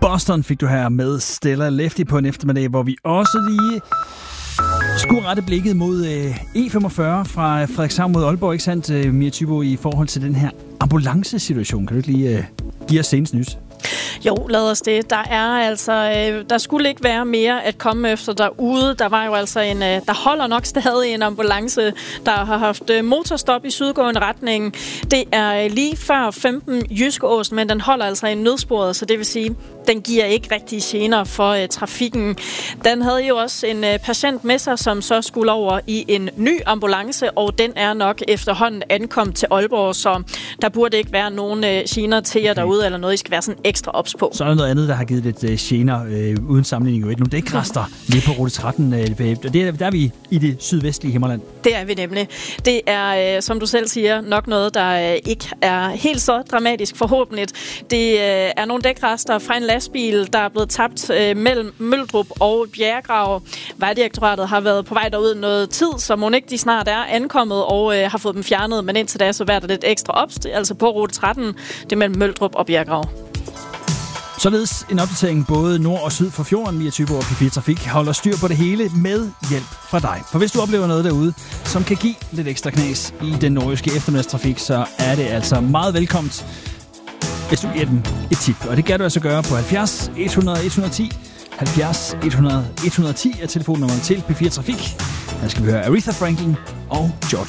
Boston fik du her med Stella Lefty på en eftermiddag, hvor vi også lige skulle rette blikket mod E45 fra Frederikshavn mod Aalborg, ikke sandt, Mia Thybo, i forhold til den her ambulancesituation. Kan du ikke lige give os senest nyt? Jo, lad os det. Der skulle ikke være mere at komme efter derude. Der var jo altså der holder nok stadig en ambulance, der har haft motorstop i sydgående retning. Det er lige før 15 Jyskeåsen, men den holder altså i nødsporet, så det vil sige, den giver ikke rigtig gener for trafikken. Den havde jo også en patient med sig, som så skulle over i en ny ambulance, og den er nok efterhånden ankommet til Aalborg, så der burde ikke være nogen gener til jer derude, eller noget, I skal være sådan ekstra ops på. Så er der noget andet, der har givet lidt gener uden sammenligning. Nogle dækrester nede på rute 13. Der er vi i det sydvestlige Himmerland. Det er vi nemlig. Det er, som du selv siger, nok noget, der ikke er helt så dramatisk forhåbentlig. Det er nogle dækrester fra en lastbil, der er blevet tabt mellem Møldrup og Bjerregrav. Vejdirektoratet har været på vej derud noget tid, så mon ikke de snart er ankommet og har fået dem fjernet, men indtil da så er der lidt ekstra ops, altså på rute 13, det er mellem Møldrup og Bjerregrav. Således en opdatering både nord og syd for fjorden. Mia Thybo og P4 Trafik holder styr på det hele med hjælp fra dig. For hvis du oplever noget derude, som kan give lidt ekstra knas i den nordjyske eftermiddagstrafik, så er det altså meget velkomment, hvis du giver den et tip. Og det kan du altså gøre på 70 100 110. 70 100 110 er telefonnummeret til P4 Trafik. Her skal vi høre Aretha Franklin og George